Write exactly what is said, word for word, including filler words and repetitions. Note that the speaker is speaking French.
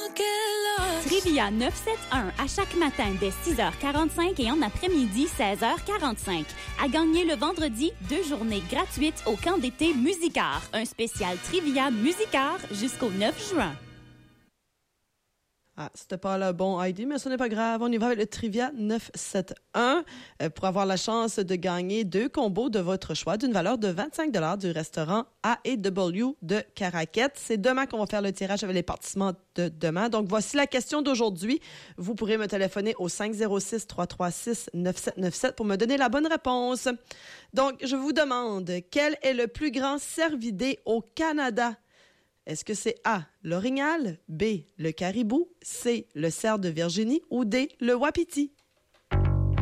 Trivia neuf cent soixante-dix-un à chaque matin dès six heures quarante-cinq et en après-midi seize heures quarante-cinq. À gagner le vendredi, deux journées gratuites au camp d'été Musicart. Un spécial Trivia Musicart jusqu'au neuf juin. Ah, c'était pas le bon I D, mais ce n'est pas grave. On y va avec le Trivia neuf cent soixante-dix-un euh, pour avoir la chance de gagner deux combos de votre choix d'une valeur de vingt-cinq dollars du restaurant A et W de Caraquette. C'est demain qu'on va faire le tirage avec les participants de demain. Donc, voici la question d'aujourd'hui. Vous pourrez me téléphoner au cinq zéro six, trois trois six, neuf sept neuf sept pour me donner la bonne réponse. Donc, je vous demande, quel est le plus grand cervidé au Canada? Est-ce que c'est A, l'orignal, B, le caribou, C, le cerf de Virginie ou D, le wapiti?